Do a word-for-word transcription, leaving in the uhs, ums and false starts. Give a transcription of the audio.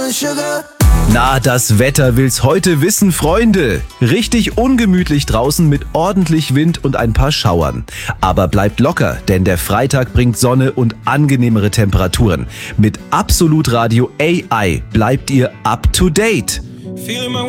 and sugar. Na, das Wetter will's heute wissen, Freunde. Richtig ungemütlich draußen mit ordentlich Wind und ein paar Schauern. Aber bleibt locker, denn der Freitag bringt Sonne und angenehmere Temperaturen. Mit Absolut Radio A I bleibt ihr up to date. Feeling my